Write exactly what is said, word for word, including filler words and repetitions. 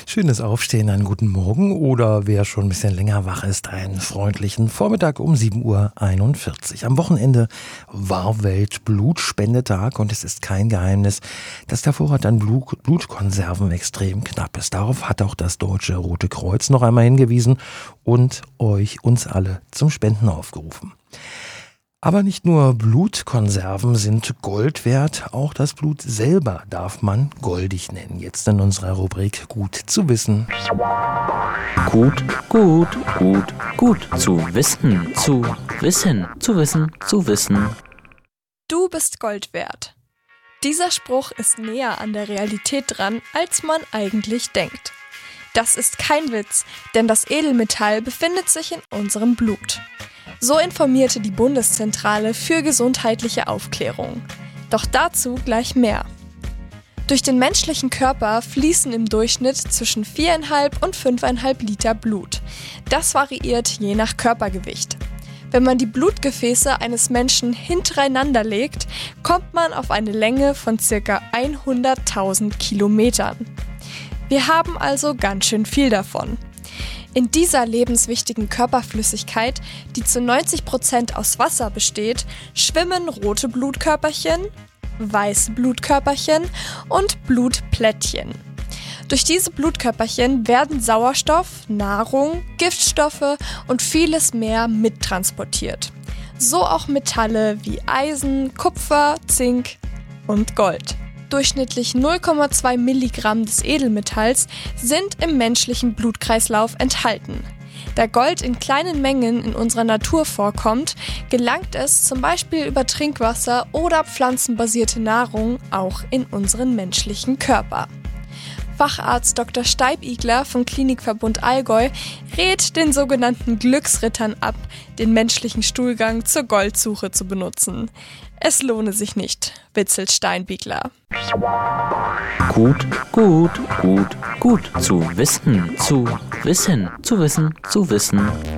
Schönes Aufstehen, einen guten Morgen oder wer schon ein bisschen länger wach ist, einen freundlichen Vormittag um sieben Uhr einundvierzig. Am Wochenende war Weltblutspendetag und es ist kein Geheimnis, dass der Vorrat an Blut- Blutkonserven extrem knapp ist. Darauf hat auch das Deutsche Rote Kreuz noch einmal hingewiesen und euch, uns alle zum Spenden aufgerufen. Aber nicht nur Blutkonserven sind Gold wert, auch das Blut selber darf man goldig nennen. Jetzt in unserer Rubrik Gut zu wissen. Gut, gut, gut, gut zu wissen, zu wissen, zu wissen, zu wissen. Du bist Gold wert. Dieser Spruch ist näher an der Realität dran, als man eigentlich denkt. Das ist kein Witz, denn das Edelmetall befindet sich in unserem Blut. So informierte die Bundeszentrale für gesundheitliche Aufklärung. Doch dazu gleich mehr. Durch den menschlichen Körper fließen im Durchschnitt zwischen vier Komma fünf und fünf Komma fünf Liter Blut. Das variiert je nach Körpergewicht. Wenn man die Blutgefäße eines Menschen hintereinander legt, kommt man auf eine Länge von ca. hunderttausend Kilometern. Wir haben also ganz schön viel davon. In dieser lebenswichtigen Körperflüssigkeit, die zu neunzig Prozent aus Wasser besteht, schwimmen rote Blutkörperchen, weiße Blutkörperchen und Blutplättchen. Durch diese Blutkörperchen werden Sauerstoff, Nahrung, Giftstoffe und vieles mehr mittransportiert. So auch Metalle wie Eisen, Kupfer, Zink und Gold. Durchschnittlich null Komma zwei Milligramm des Edelmetalls sind im menschlichen Blutkreislauf enthalten. Da Gold in kleinen Mengen in unserer Natur vorkommt, gelangt es zum Beispiel über Trinkwasser oder pflanzenbasierte Nahrung auch in unseren menschlichen Körper. Facharzt Doktor Steibigler vom Klinikverbund Allgäu rät den sogenannten Glücksrittern ab, den menschlichen Stuhlgang zur Goldsuche zu benutzen. Es lohne sich nicht, witzelt Steinbigler. Gut, gut, gut, gut zu wissen, zu wissen, zu wissen, zu wissen.